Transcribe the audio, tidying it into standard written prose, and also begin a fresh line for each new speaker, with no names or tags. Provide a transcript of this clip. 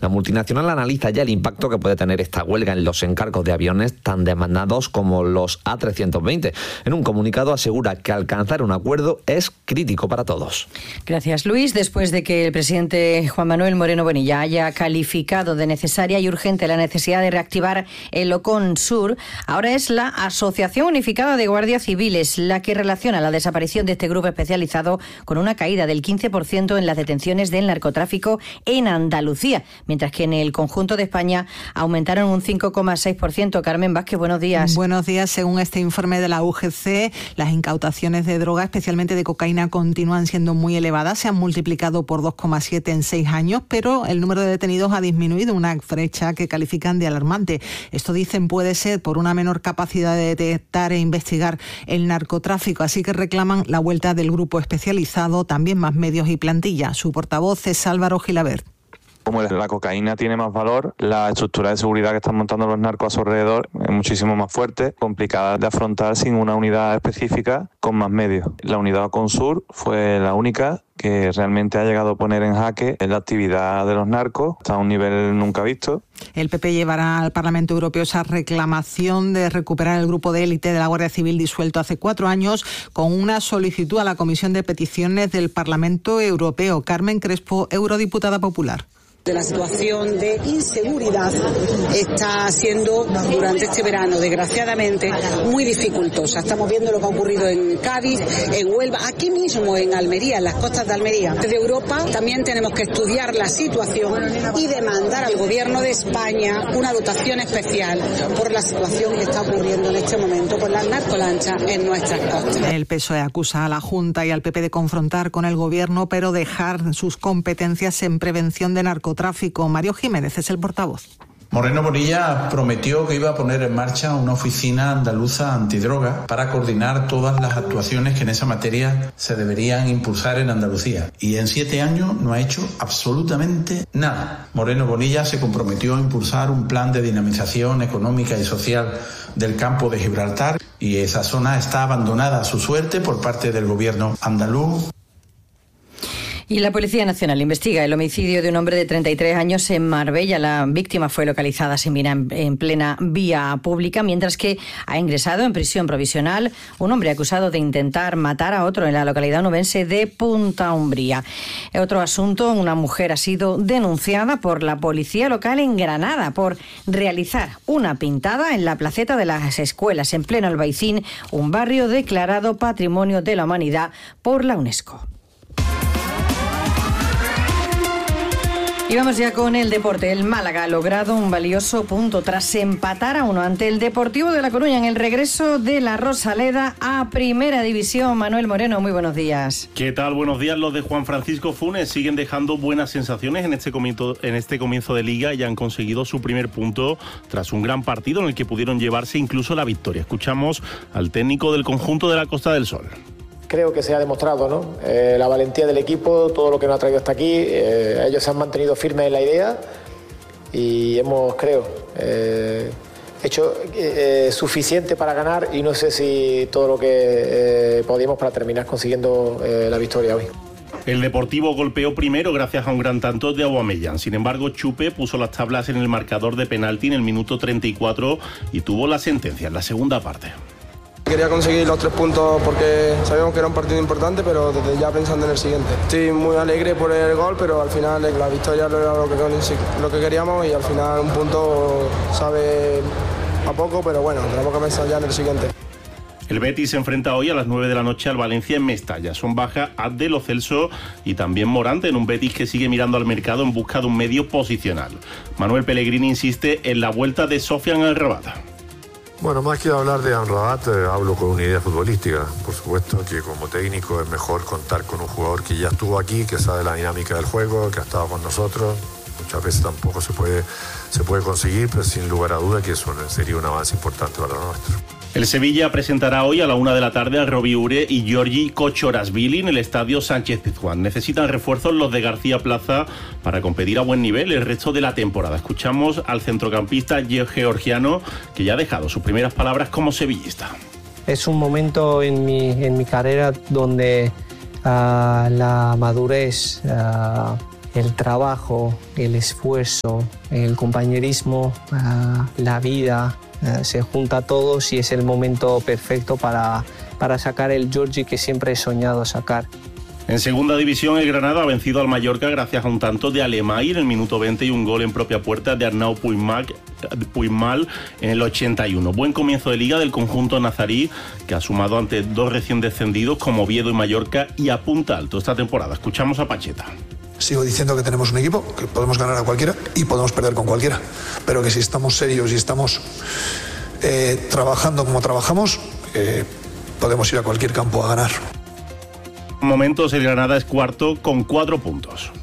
La multinacional analiza ya el impacto que puede tener esta huelga en los encargos de aviones tan demandados como los A320. En un comunicado asegura que alcanzar un acuerdo es crítico para todos.
Gracias, Luis. Después de que el presidente Juan Manuel Moreno Bonilla haya calificado de necesaria y urgente la necesidad de reactivar el OCONSUR, ahora es la Asociación Unificada de Guardias Civiles la que relaciona la desaparición de este grupo especializado con una caída del 15% en las detenciones del narcotráfico en Andalucía, mientras que en el conjunto de España aumentaron un 5,6%. Carmen Vázquez, buenos días.
Buenos días. Según este informe de la UGC, las incautaciones de droga, especialmente de cocaína, continúan siendo muy elevadas. Se han multiplicado por 2,7 en 6 años, pero el número de detenidos ha disminuido, una brecha que califican de alarmante. Esto, dicen, puede ser por una menor capacidad de detectar e investigar el narcotráfico, así que reclaman la vuelta del grupo especializado, también más medios y plantilla. Su portavoz es Álvaro Gilabert.
Como la cocaína tiene más valor, la estructura de seguridad que están montando los narcos a su alrededor es muchísimo más fuerte, complicada de afrontar sin una unidad específica con más medios. La unidad OCONSUR fue la única que realmente ha llegado a poner en jaque la actividad de los narcos hasta un nivel nunca visto.
El PP llevará al Parlamento Europeo esa reclamación de recuperar el grupo de élite de la Guardia Civil disuelto hace 4 años con una solicitud a la Comisión de Peticiones del Parlamento Europeo. Carmen Crespo, eurodiputada popular.
De la situación de inseguridad está siendo durante este verano, desgraciadamente, muy dificultosa. Estamos viendo lo que ha ocurrido en Cádiz, en Huelva, aquí mismo en Almería, en las costas de Almería. Desde Europa también tenemos que estudiar la situación y demandar al Gobierno de España una dotación especial por la situación que está ocurriendo en este momento con las narcolanchas en nuestras costas.
El PSOE acusa a la Junta y al PP de confrontar con el Gobierno, pero dejar sus competencias en prevención de narcotráfico. Mario Jiménez es el portavoz.
Moreno Bonilla prometió que iba a poner en marcha una oficina andaluza antidroga para coordinar todas las actuaciones que en esa materia se deberían impulsar en Andalucía. Y en 7 años no ha hecho absolutamente nada. Moreno Bonilla se comprometió a impulsar un plan de dinamización económica y social del campo de Gibraltar y esa zona está abandonada a su suerte por parte del gobierno andaluz.
Y la Policía Nacional investiga el homicidio de un hombre de 33 años en Marbella. La víctima fue localizada sin vida en plena vía pública, mientras que ha ingresado en prisión provisional un hombre acusado de intentar matar a otro en la localidad onubense de Punta Umbría. Otro asunto, una mujer ha sido denunciada por la policía local en Granada por realizar una pintada en la placeta de las escuelas en pleno Albaicín, un barrio declarado Patrimonio de la Humanidad por la UNESCO. Y vamos ya con el deporte. El Málaga ha logrado un valioso punto tras empatar a 1 ante el Deportivo de La Coruña en el regreso de la Rosaleda a Primera División. Manuel Moreno, muy buenos días.
¿Qué tal? Buenos días. Los de Juan Francisco Funes siguen dejando buenas sensaciones en este comienzo de liga y han conseguido su primer punto tras un gran partido en el que pudieron llevarse incluso la victoria. Escuchamos al técnico del conjunto de la Costa del Sol.
Creo que se ha demostrado, ¿no? La valentía del equipo, todo lo que nos ha traído hasta aquí. Ellos se han mantenido firmes en la idea y hemos, creo, hecho suficiente para ganar y no sé si todo lo que podíamos para terminar consiguiendo la victoria hoy.
El Deportivo golpeó primero gracias a un gran tanto de Aubameyang. Sin embargo, Chupe puso las tablas en el marcador de penalti en el minuto 34 y tuvo la sentencia en la segunda parte.
Quería conseguir los 3 puntos porque sabíamos que era un partido importante, pero desde ya pensando en el siguiente. Estoy muy alegre por el gol, pero al final la victoria no era lo que queríamos y al final un punto sabe a poco, pero bueno, tenemos que pensar ya en el siguiente.
El Betis se enfrenta hoy a las 9 de la noche al Valencia en Mestalla. Son baja Abde, Lo Celso y también Morante, en un Betis que sigue mirando al mercado en busca de un medio posicional. Manuel Pellegrini insiste en la vuelta de Sofian Amrabat.
Bueno, más que hablar de Amrabat, hablo con una idea futbolística. Por supuesto que como técnico es mejor contar con un jugador que ya estuvo aquí, que sabe la dinámica del juego, que ha estado con nosotros. Muchas veces tampoco se puede conseguir, pero sin lugar a duda que eso sería un avance importante para nosotros.
El Sevilla presentará hoy a la 1 de la tarde a Robbie Ure y Giorgi Kochorashvili en el estadio Sánchez-Pizjuán. Necesitan refuerzos los de García Plaza para competir a buen nivel el resto de la temporada. Escuchamos al centrocampista georgiano, que ya ha dejado sus primeras palabras como sevillista.
Es un momento en mi carrera donde la madurez el trabajo, el esfuerzo, el compañerismo, la vida, se junta a todos y es el momento perfecto para sacar el Giorgi que siempre he soñado sacar.
En segunda división, el Granada ha vencido al Mallorca gracias a un tanto de Alemay en el minuto 20 y un gol en propia puerta de Arnau Puigmal en el 81. Buen comienzo de liga del conjunto nazarí, que ha sumado ante dos recién descendidos como Oviedo y Mallorca y apunta alto esta temporada. Escuchamos a Pacheta.
Sigo diciendo que tenemos un equipo, que podemos ganar a cualquiera y podemos perder con cualquiera, pero que si estamos serios y estamos trabajando como trabajamos, podemos ir a cualquier campo a ganar.
En momentos el Granada es cuarto con 4 puntos.